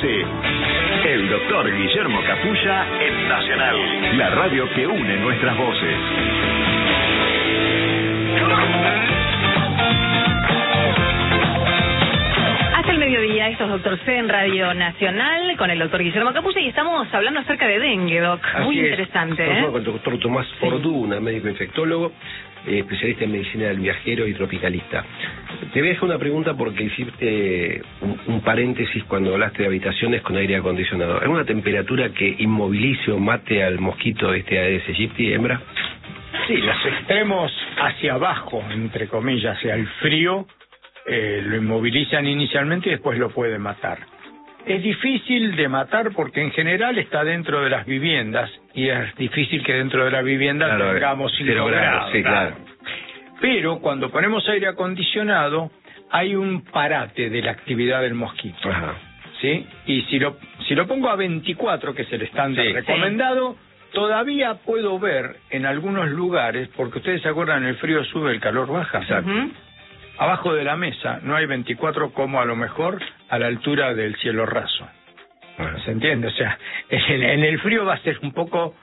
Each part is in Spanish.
conduce el doctor Guillermo Capulla en Nacional, la radio que une nuestras voces. Hasta el mediodía, esto es Doctor C en Radio Nacional con el doctor Guillermo Capulla y estamos hablando acerca de dengue, Doc. Muy interesante. Estamos con el doctor Tomás Orduna, médico infectólogo, especialista en medicina del viajero y tropicalista. Te voy a dejar una pregunta porque hiciste un paréntesis cuando hablaste de habitaciones con aire acondicionado. ¿Alguna temperatura que inmovilice o mate al mosquito Aedes aegypti, hembra? Sí, los extremos hacia abajo, entre comillas, hacia el frío, lo inmovilizan inicialmente y después lo pueden matar. Es difícil de matar porque en general está dentro de las viviendas y es difícil que dentro de la vivienda tengamos 5 grados. Sí, claro. Pero cuando ponemos aire acondicionado hay un parate de la actividad del mosquito. Ajá. ¿Sí? Y si lo pongo a 24, que es el estándar recomendado, todavía puedo ver en algunos lugares, porque ustedes se acuerdan, el frío sube, el calor baja. Exacto. Abajo de la mesa no hay 24 como a lo mejor a la altura del cielo raso. ¿Se entiende? O sea, en el frío va a ser un poco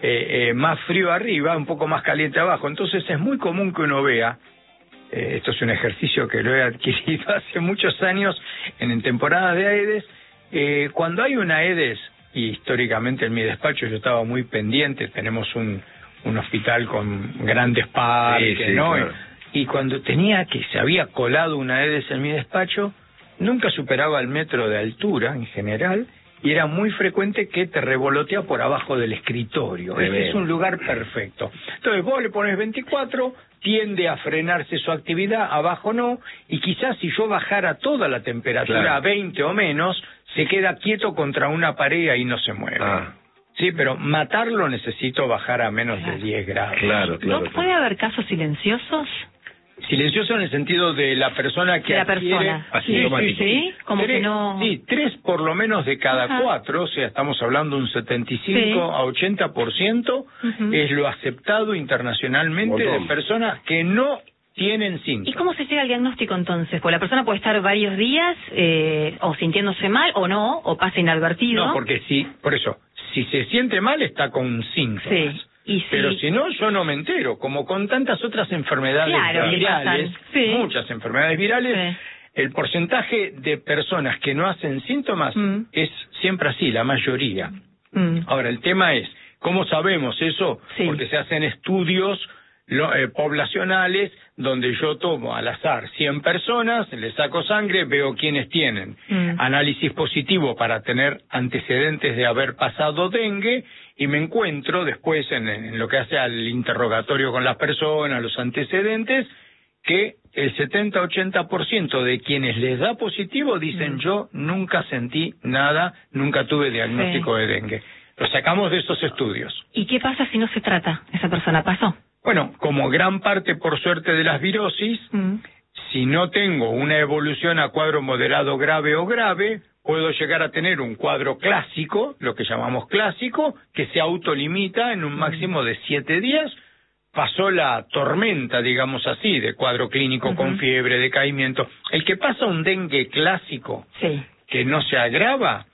más frío arriba, un poco más caliente abajo. Entonces es muy común que uno vea, esto es un ejercicio que lo he adquirido hace muchos años en temporadas de Aedes, cuando hay una Aedes, y históricamente en mi despacho yo estaba muy pendiente, tenemos un hospital con grandes parques, ¿no? Claro. Y cuando se había colado una Aedes en mi despacho, nunca superaba el metro de altura en general, y era muy frecuente que te revolotea por abajo del escritorio. Ese es un lugar perfecto. Entonces vos le pones 24, tiende a frenarse su actividad, abajo no, y quizás si yo bajara toda la temperatura a 20 o menos, se queda quieto contra una pared y ahí no se mueve. Sí, pero matarlo necesito bajar a menos de 10 grados. Claro. ¿No puede haber casos silenciosos? Silencioso en el sentido de la persona que adquiere... Sí, como que no... Sí, 3 por lo menos de cada 4, o sea, estamos hablando de un 75 a 80%, es lo aceptado internacionalmente de personas que no tienen síntomas. ¿Y cómo se llega al diagnóstico entonces? Pues la persona puede estar varios días o sintiéndose mal o no, o pasa inadvertido. No, porque por eso, si se siente mal está con síntomas. Sí. Pero si no, yo no me entero, como con tantas otras enfermedades virales, muchas enfermedades virales, el porcentaje de personas que no hacen síntomas es siempre así, la mayoría. Ahora, el tema es, ¿cómo sabemos eso? Porque se hacen estudios poblacionales donde yo tomo al azar 100 personas, les saco sangre, veo quiénes tienen análisis positivo para tener antecedentes de haber pasado dengue, y me encuentro después en lo que hace al interrogatorio con las personas, los antecedentes, que el 70-80% de quienes les da positivo dicen yo nunca sentí nada, nunca tuve diagnóstico de dengue. Lo sacamos de esos estudios. ¿Y qué pasa si no se trata? ¿Esa persona pasó? Bueno, como gran parte, por suerte, de las virosis, si no tengo una evolución a cuadro moderado grave o grave, puedo llegar a tener un cuadro clásico, lo que llamamos clásico, que se autolimita en un máximo de 7 días. Pasó la tormenta, digamos así, de cuadro clínico con fiebre, decaimiento. El que pasa un dengue clásico, que no se agrava,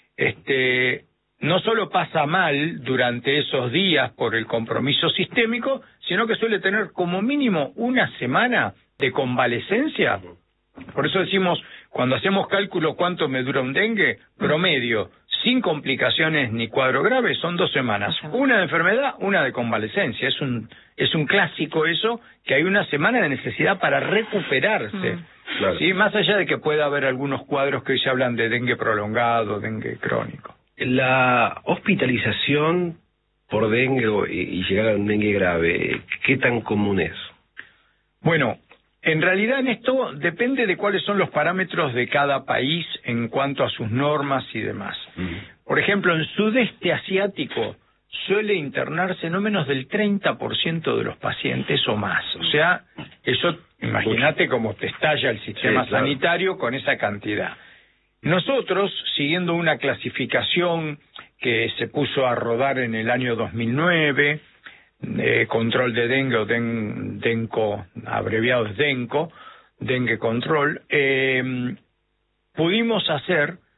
no solo pasa mal durante esos días por el compromiso sistémico, sino que suele tener como mínimo una semana de convalecencia. Por eso decimos, cuando hacemos cálculo cuánto me dura un dengue, promedio, sin complicaciones ni cuadro grave, son 2 semanas. Una de enfermedad, una de convalecencia. Es un clásico eso, que hay una semana de necesidad para recuperarse. ¿Sí? Más allá de que pueda haber algunos cuadros que hoy se hablan de dengue prolongado, dengue crónico. La hospitalización por dengue y llegar a un dengue grave, ¿qué tan común es? Bueno, en realidad en esto depende de cuáles son los parámetros de cada país en cuanto a sus normas y demás. Por ejemplo, en sudeste asiático suele internarse no menos del 30% de los pacientes o más. O sea, eso, imagínate cómo te estalla el sistema sanitario con esa cantidad. Nosotros, siguiendo una clasificación que se puso a rodar en el año 2009, control de dengue o DENCO, abreviado es DENCO, dengue control, pudimos hacer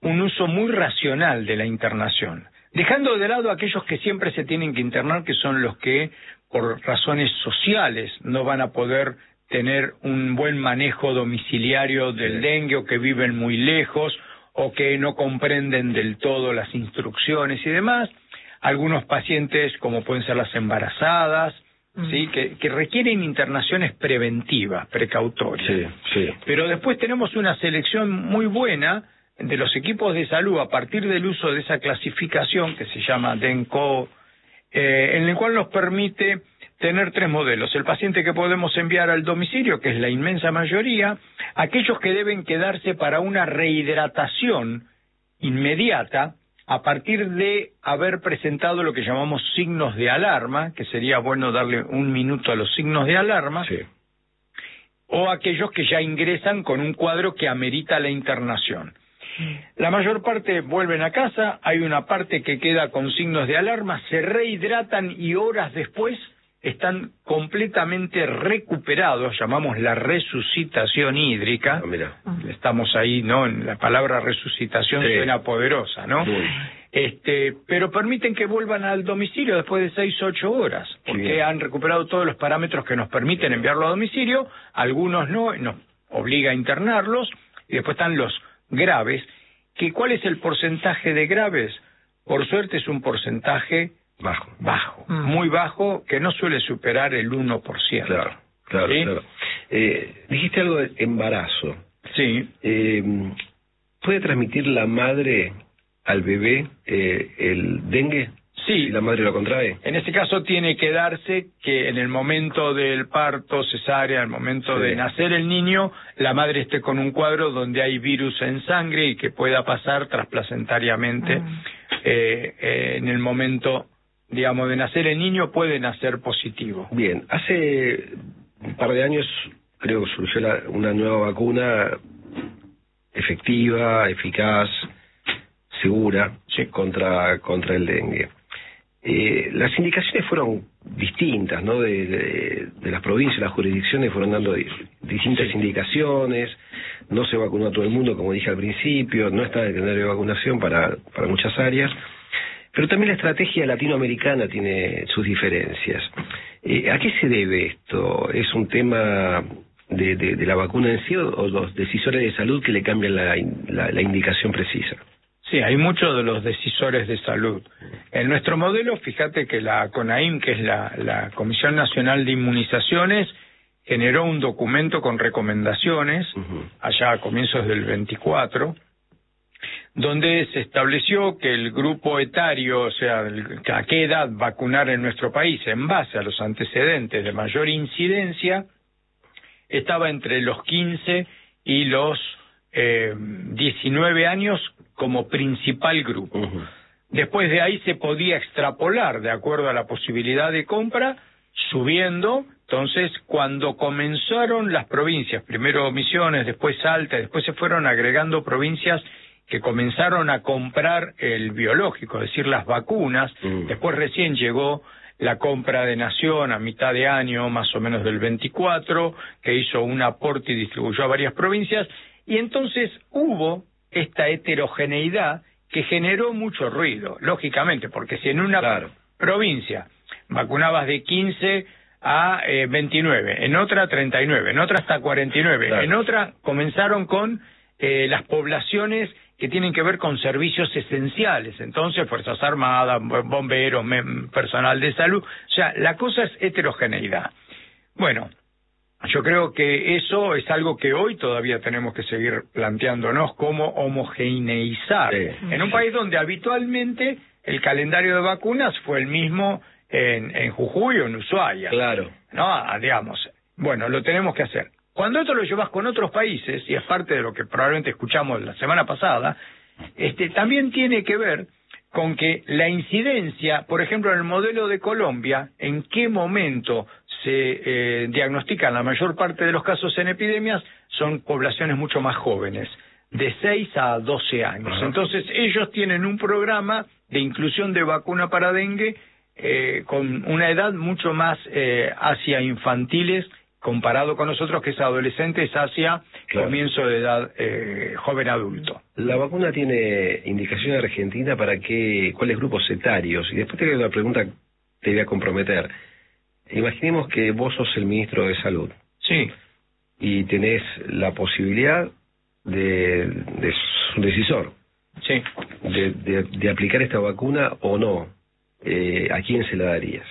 un uso muy racional de la internación, dejando de lado a aquellos que siempre se tienen que internar, que son los que por razones sociales no van a poder tener un buen manejo domiciliario del dengue, o que viven muy lejos, o que no comprenden del todo las instrucciones y demás. Algunos pacientes, como pueden ser las embarazadas, ¿sí? que requieren internaciones preventivas, precautorias. Sí. Pero después tenemos una selección muy buena de los equipos de salud a partir del uso de esa clasificación que se llama DENCO, en el cual nos permite tener 3 modelos: el paciente que podemos enviar al domicilio, que es la inmensa mayoría; aquellos que deben quedarse para una rehidratación inmediata a partir de haber presentado lo que llamamos signos de alarma, que sería bueno darle un minuto a los signos de alarma, o aquellos que ya ingresan con un cuadro que amerita la internación. La mayor parte vuelven a casa, hay una parte que queda con signos de alarma, se rehidratan y horas después están completamente recuperados, llamamos la resucitación hídrica. Estamos ahí, ¿no? La palabra resucitación suena poderosa, ¿no? Pero permiten que vuelvan al domicilio después de 6 o 8 horas, porque han recuperado todos los parámetros que nos permiten enviarlo a domicilio, algunos no, nos obliga a internarlos, y después están los graves, que ¿cuál es el porcentaje de graves? Por suerte es un porcentaje bajo, muy bajo, que no suele superar el 1%. Claro. Dijiste algo de embarazo. Sí. ¿Puede transmitir la madre al bebé el dengue? Sí. ¿Si la madre lo contrae? En este caso tiene que darse que en el momento del parto, cesárea, al momento de nacer el niño, la madre esté con un cuadro donde hay virus en sangre y que pueda pasar trasplacentariamente. En el momento, digamos, de nacer el niño, puede nacer positivo. Bien, hace un par de años creo que surgió una nueva vacuna efectiva, eficaz, segura, contra el dengue. Las indicaciones fueron distintas, ¿no? De las provincias, las jurisdicciones fueron dando distintas indicaciones. No se vacunó a todo el mundo, como dije al principio, no está en el calendario de vacunación para muchas áreas. Pero también la estrategia latinoamericana tiene sus diferencias. ¿A qué se debe esto? ¿Es un tema de la vacuna en sí, o los decisores de salud que le cambian la indicación precisa? Sí, hay muchos de los decisores de salud. En nuestro modelo, fíjate que la CONAIM, que es la Comisión Nacional de Inmunizaciones, generó un documento con recomendaciones, allá a comienzos del 24, donde se estableció que el grupo etario, o sea, a qué edad vacunar en nuestro país en base a los antecedentes de mayor incidencia, estaba entre los 15 y los 19 años como principal grupo. Después de ahí se podía extrapolar de acuerdo a la posibilidad de compra, subiendo. Entonces, cuando comenzaron las provincias, primero Misiones, después Salta, después se fueron agregando provincias que comenzaron a comprar el biológico, es decir, las vacunas. Después recién llegó la compra de Nación a mitad de año, más o menos del 24, que hizo un aporte y distribuyó a varias provincias, y entonces hubo esta heterogeneidad que generó mucho ruido, lógicamente, porque si en una provincia vacunabas de 15 a 29, en otra 39, en otra hasta 49, en otra comenzaron con las poblaciones que tienen que ver con servicios esenciales, entonces Fuerzas Armadas, bomberos, personal de salud, o sea, la cosa es heterogeneidad. Bueno, yo creo que eso es algo que hoy todavía tenemos que seguir planteándonos, cómo homogeneizar. En un país donde habitualmente el calendario de vacunas fue el mismo en Jujuy o en Ushuaia. ¿No? Digamos, bueno, lo tenemos que hacer. Cuando esto lo llevas con otros países, y es parte de lo que probablemente escuchamos la semana pasada, también tiene que ver con que la incidencia, por ejemplo, en el modelo de Colombia, en qué momento se diagnostican la mayor parte de los casos en epidemias, son poblaciones mucho más jóvenes, de 6 a 12 años. Entonces, ellos tienen un programa de inclusión de vacuna para dengue con una edad mucho más hacia infantiles, comparado con nosotros que es adolescente, es hacia comienzo de edad joven adulto. La vacuna tiene indicación argentina para cuáles grupos etarios. Y después te hago una pregunta que te voy a comprometer. Imaginemos que vos sos el ministro de Salud. Sí. Y tenés la posibilidad de un decisor. Sí. De aplicar esta vacuna o no. ¿A quién se la darías?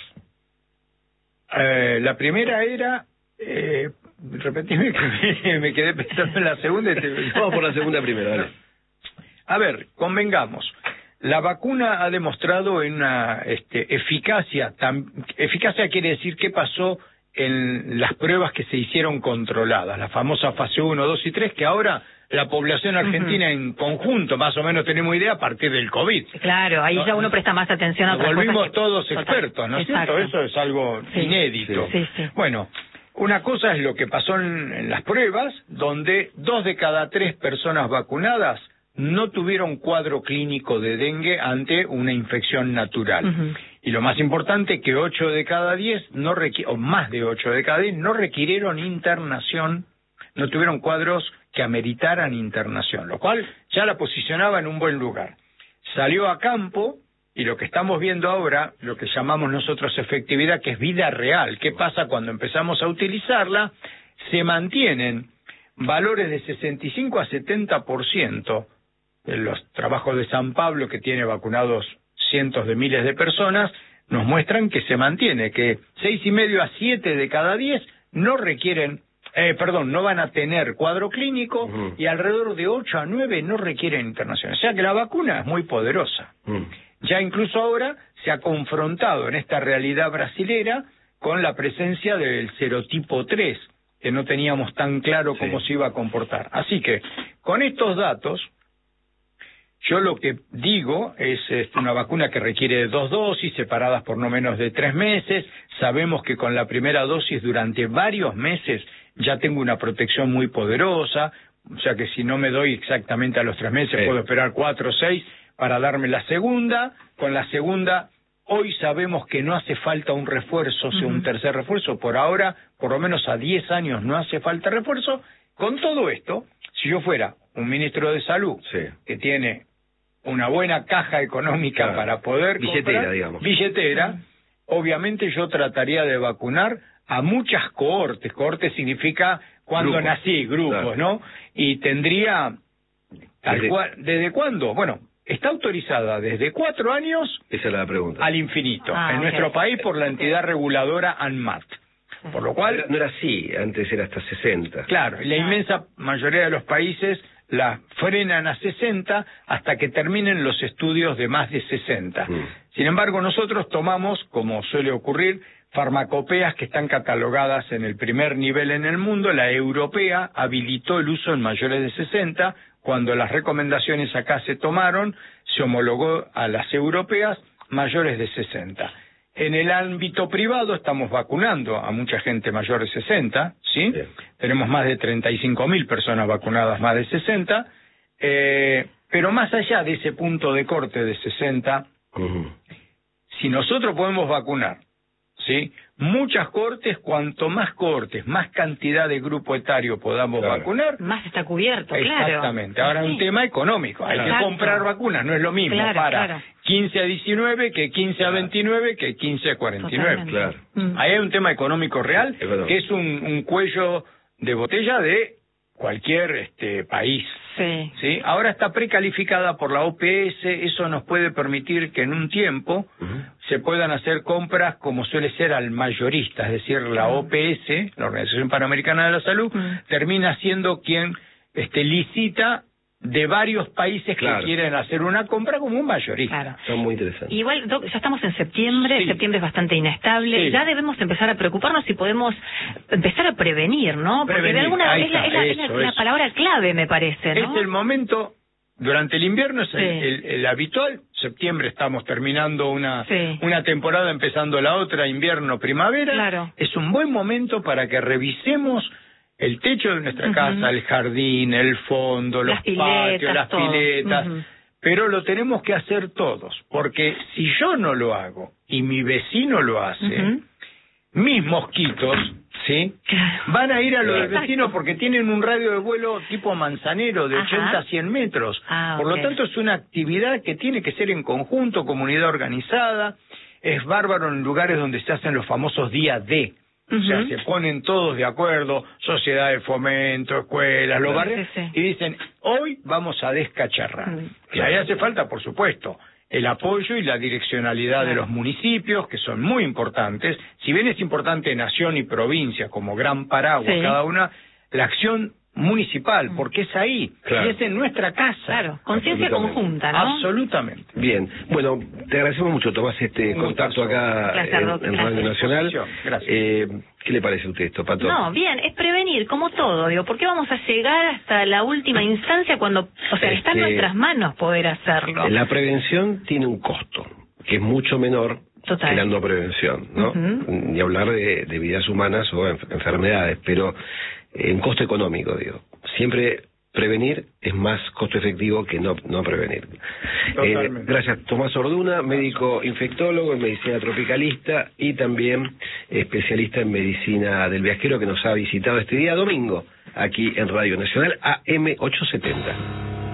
La primera era... repetime que me quedé pensando en la segunda. Vamos por la segunda primero, dale. A ver, convengamos. La vacuna ha demostrado una eficacia. Eficacia quiere decir qué pasó en las pruebas que se hicieron controladas, la famosa fase 1, 2 y 3, que ahora la población argentina en conjunto, más o menos tenemos idea a partir del COVID. Claro, ahí ya uno presta más atención a otras cosas. Volvimos todos expertos, ¿no es cierto? Eso es algo inédito. Sí. Bueno, una cosa es lo que pasó en las pruebas, donde 2 de cada 3 personas vacunadas no tuvieron cuadro clínico de dengue ante una infección natural. Y lo más importante, que 8 de cada 10, o más de 8 de cada 10, no requirieron internación, no tuvieron cuadros que ameritaran internación, lo cual ya la posicionaba en un buen lugar. Salió a campo, y lo que estamos viendo ahora, lo que llamamos nosotros efectividad, que es vida real. ¿Qué pasa cuando empezamos a utilizarla? Se mantienen valores de 65 a 70%, en los trabajos de San Pablo, que tiene vacunados cientos de miles de personas, nos muestran que se mantiene, que 6,5 a 7 de cada 10 no requieren, no van a tener cuadro clínico, y alrededor de 8 a 9 no requieren internación. O sea que la vacuna es muy poderosa. Ya incluso ahora se ha confrontado en esta realidad brasilera con la presencia del serotipo 3, que no teníamos tan claro cómo se iba a comportar. Así que, con estos datos, yo lo que digo es una vacuna que requiere 2 dosis separadas por no menos de 3 meses. Sabemos que con la primera dosis durante varios meses ya tengo una protección muy poderosa, o sea que si no me doy exactamente a los 3 meses puedo esperar 4 o 6 para darme la segunda. Con la segunda, hoy sabemos que no hace falta un refuerzo, un tercer refuerzo. Por ahora, por lo menos a 10 años no hace falta refuerzo. Con todo esto, si yo fuera un ministro de Salud que tiene una buena caja económica para poder billetera, digamos. Obviamente yo trataría de vacunar a muchas cohortes. Cohortes significa cuando nací, grupos, ¿no? Y tendría, ¿desde cuándo? Bueno, está autorizada desde 4 años esa es la pregunta. al infinito, en nuestro país por la entidad reguladora ANMAT. Por lo cual... No era así, antes era hasta 60. Claro, la inmensa mayoría de los países la frenan a 60 hasta que terminen los estudios de más de 60. Sin embargo, nosotros tomamos, como suele ocurrir, farmacopeas que están catalogadas en el primer nivel en el mundo. La europea habilitó el uso en mayores de 60. Cuando las recomendaciones acá se tomaron, se homologó a las europeas mayores de 60. En el ámbito privado estamos vacunando a mucha gente mayor de 60, ¿sí? Tenemos más de 35.000 personas vacunadas más de 60, pero más allá de ese punto de corte de 60, si nosotros podemos vacunar, ¿sí? Muchas cohortes, cuanto más cohortes, más cantidad de grupo etario podamos vacunar, más está cubierto, claro. Exactamente. Ahora un tema económico, hay que comprar vacunas, no es lo mismo para 15 a 19 que 15 a 29 que 15 a 49. Ahí hay un tema económico real, que es un cuello de botella de cualquier país. ¿Sí? Ahora está precalificada por la OPS, eso nos puede permitir que en un tiempo se puedan hacer compras como suele ser al mayorista, es decir, la OPS, la Organización Panamericana de la Salud, termina siendo quien licita de varios países que quieren hacer una compra como un mayorista. Son muy interesantes. Igual, Doc, ya estamos en septiembre, septiembre es bastante inestable, ya debemos empezar a preocuparnos y podemos empezar a prevenir, ¿no? Porque de alguna es la palabra clave, me parece, ¿no? Es el momento, durante el invierno es el habitual, septiembre estamos terminando una temporada, empezando la otra, invierno, primavera, es un buen momento para que revisemos el techo de nuestra casa, el jardín, el fondo, los patios, las piletas, pero lo tenemos que hacer todos, porque si yo no lo hago y mi vecino lo hace, mis mosquitos, ¿sí? Van a ir a los del vecino porque tienen un radio de vuelo tipo manzanero de 80 a 100 metros. Por lo tanto, es una actividad que tiene que ser en conjunto, comunidad organizada. Es bárbaro en lugares donde se hacen los famosos días D. O sea, se ponen todos de acuerdo, sociedad de fomento, escuelas, los barrios, y dicen, hoy vamos a descacharrar. Y ahí hace falta, por supuesto, el apoyo y la direccionalidad de los municipios, que son muy importantes. Si bien es importante nación y provincia como gran paraguas cada una, la acción municipal, porque es ahí, y es en nuestra casa. Claro, conciencia conjunta, ¿no? Absolutamente. Bien, bueno, te agradecemos mucho, Tomás, contacto acá en Radio Nacional. Gracias. ¿Qué le parece a usted esto, Pato? No, bien, es prevenir, como todo, digo, ¿por qué vamos a llegar hasta la última instancia cuando, o sea, está en nuestras manos poder hacerlo? La prevención tiene un costo, que es mucho menor que la no prevención, ¿no? Ni hablar de vidas humanas o enfermedades, pero en costo económico, digo. Siempre prevenir es más costo efectivo que no prevenir. Gracias, Tomás Orduna, médico infectólogo en medicina tropicalista y también especialista en medicina del viajero, que nos ha visitado este día domingo aquí en Radio Nacional AM 870.